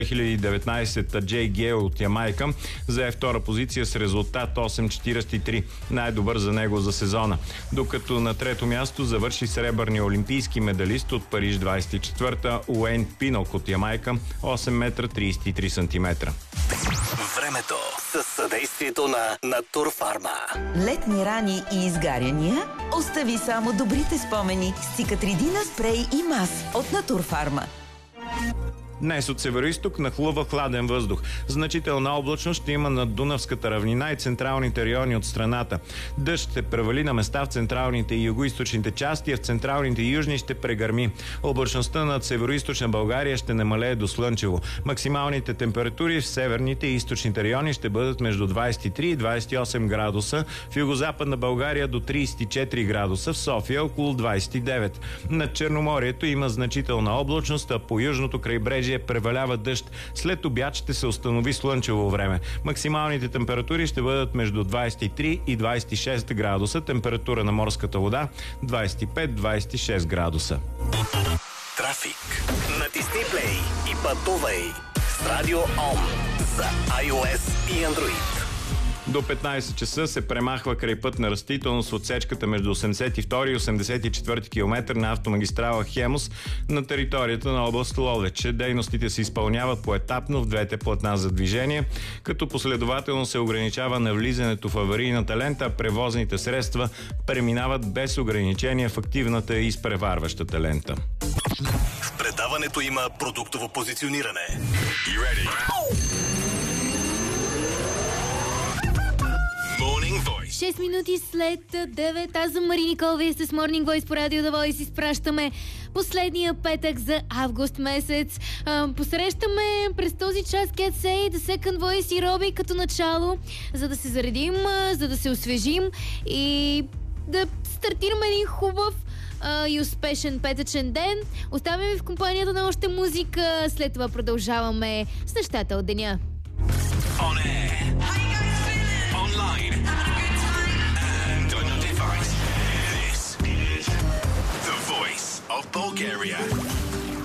2019 Джей Гейл от Ямайка зае втора позиция с резултат 8.43, най-добър за него за сезона. Докато на трето място завърши сребърния олимпийски медалист от Париж 24-та Уейн Пинок от Ямайка, 8 метра 33 сантиметра. Времето със съдействието на Натурфарма. Летни рани и изгаряния? Остави само добрите спомени с Цикатридина спрей и мас от Натурфарма. Днес от североизток нахлува хладен въздух. Значителна облачност ще има над Дунавската равнина и централните райони от страната. Дъжд ще превали на места в централните и югоизточните части, а в централните и южни ще прегърми. Облачността над североизточна България ще намалее до слънчево. Максималните температури в северните и източните райони ще бъдат между 23 и 28 градуса, в югозападна България до 34 градуса, в София около 29. Над Черноморието има значителна облачност, а по южното крайбрежие превалява дъжд. След обяд ще се установи слънчево време. Максималните температури ще бъдат между 23 и 26 градуса. Температура на морската вода 25-26 градуса. Трафик. Натисни play и пътувай с Радио Ом за iOS и Android. До 15 часа се премахва крайпътна растителност в отсечката между 82 и 84 км на автомагистрала Хемус на територията на област Ловеч. Дейностите се изпълняват поетапно в двете платна за движение, като последователно се ограничава навлизането в аварийната лента, а превозните средства преминават без ограничения в активната и изпреварващата лента. В предаването има продуктово позициониране. 6 минути след 9. Аз съм Мари Никол, вие сте с Morning Voice по Радио The Voice. Изпращаме последния петък за август месец. Посрещаме през този час Get Say, The Second Voice и Роби като начало, за да се заредим, за да се освежим и да стартираме един хубав и успешен петъчен ден. Оставяме ви в компанията на още музика. След това продължаваме с нещата от деня. On air. Online. And on your device. This is the voice of Bulgaria.